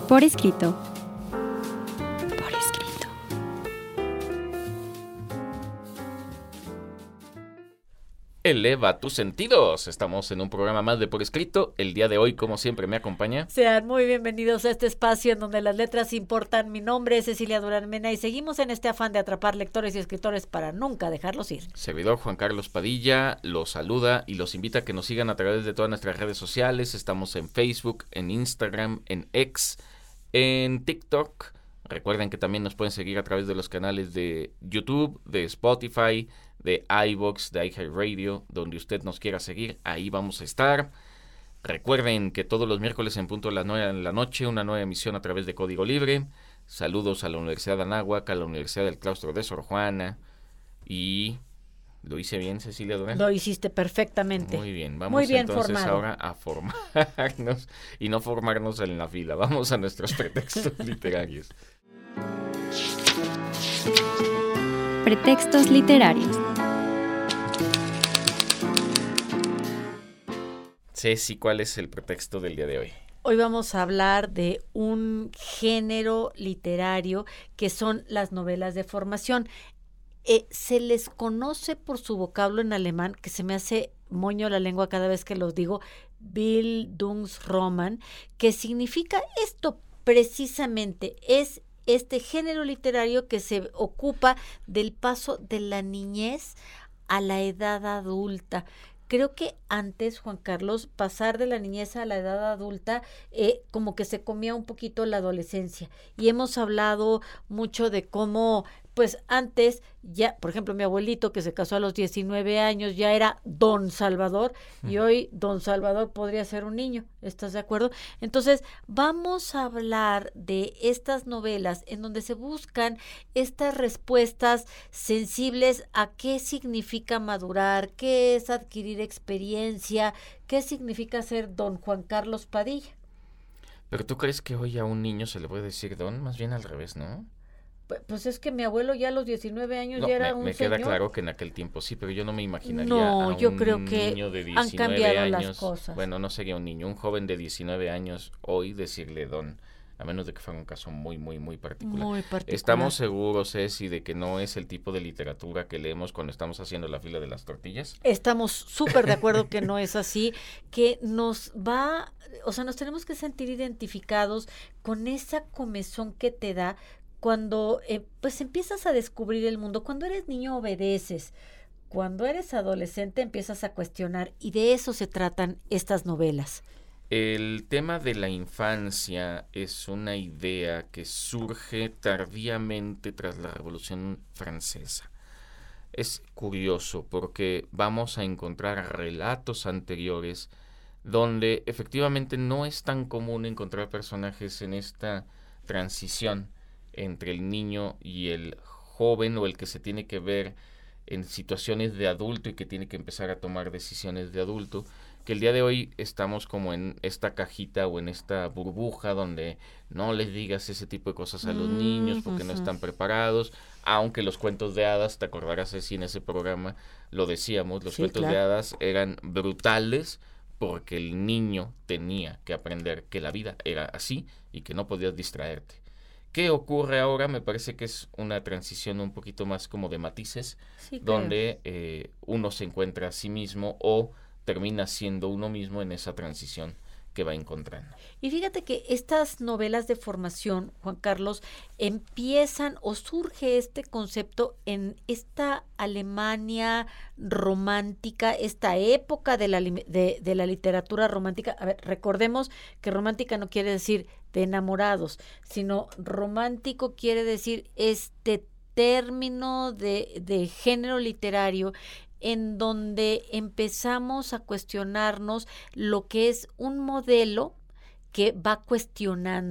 Por escrito. Por escrito. Eleva tus sentidos. Estamos en un programa más de Por Escrito. El día de hoy, como siempre, me acompaña. Sean muy bienvenidos a este espacio en donde las letras importan. Mi nombre es Cecilia Durán Mena y seguimos en este afán de atrapar lectores y escritores para nunca dejarlos ir. Servidor Juan Carlos Padilla los saluda y los invita a que nos sigan a través de todas nuestras redes sociales. Estamos en Facebook, en Instagram, en X, en TikTok. Recuerden que también nos pueden seguir a través de los canales de YouTube, de Spotify, de iVoox, de iHeartRadio, donde usted nos quiera seguir, ahí vamos a estar. Recuerden que todos los miércoles en punto de las 9 de la noche, una nueva emisión a través de Código Libre. Saludos a la Universidad de Anáhuac, a la Universidad del Claustro de Sor Juana. Y ¿lo hice bien, Cecilia Durán? Lo hiciste perfectamente. Muy bien, vamos muy bien entonces formado. ahora a formarnos y no formarnos en la fila. Vamos a nuestros pretextos literarios. Pretextos literarios. Ceci, ¿cuál es el pretexto del día de hoy? Hoy vamos a hablar de un género literario que son las novelas de formación. Se les conoce por su vocablo en alemán, que se me hace moño la lengua cada vez que los digo, Bildungsroman, que significa esto precisamente, es este género literario que se ocupa del paso de la niñez a la edad adulta. Creo que antes, Juan Carlos, pasar de la niñez a la edad adulta, como que se comía un poquito la adolescencia. Y hemos hablado mucho de cómo, pues antes, ya, por ejemplo, mi abuelito que se casó a los 19 años ya era Don Salvador, y hoy Don Salvador podría ser un niño, ¿estás de acuerdo? Entonces, vamos a hablar de estas novelas en donde se buscan estas respuestas sensibles a qué significa madurar, qué es adquirir experiencia, qué significa ser Don Juan Carlos Padilla. ¿Pero tú crees que hoy a un niño se le puede decir don? Más bien al revés, ¿no? Pues es que mi abuelo ya a los 19 años No, ya era un me señor. queda claro que en aquel tiempo sí, pero yo no me imaginaría No, a yo un creo que niño de han 19 cambiado años. las cosas. Bueno, no sería un niño, un joven de 19 años hoy decirle don, a menos de que fuera un caso muy, muy, muy particular. Muy particular. ¿Estamos seguros, Ceci, de que no es el tipo de literatura que leemos cuando estamos haciendo la fila de las tortillas? Estamos súper de acuerdo que no es así, que nos va, o sea, nos tenemos que sentir identificados con esa comezón que te da cuando pues empiezas a descubrir el mundo. Cuando eres niño obedeces, cuando eres adolescente empiezas a cuestionar, y de eso se tratan estas novelas. El tema de la infancia es una idea que surge tardíamente tras la Revolución Francesa. Es curioso porque vamos a encontrar relatos anteriores donde efectivamente no es tan común encontrar personajes en esta transición entre el niño y el joven, o el que se tiene que ver en situaciones de adulto y que tiene que empezar a tomar decisiones de adulto, que el día de hoy estamos como en esta cajita o en esta burbuja donde no les digas ese tipo de cosas a los niños porque no están preparados, aunque los cuentos de hadas, te acordarás, si en ese programa lo decíamos, los cuentos de hadas eran brutales porque el niño tenía que aprender que la vida era así y que no podías distraerte. ¿Qué ocurre ahora? Me parece que es una transición un poquito más como de matices, sí, donde uno se encuentra a sí mismo o termina siendo uno mismo en esa transición que va encontrando. Y fíjate que estas novelas de formación, Juan Carlos, empiezan o surge este concepto en esta Alemania romántica, esta época de la literatura romántica. A ver, recordemos que romántica no quiere decir de enamorados, sino romántico quiere decir este término de género literario en donde empezamos a cuestionarnos lo que es un modelo que va cuestionando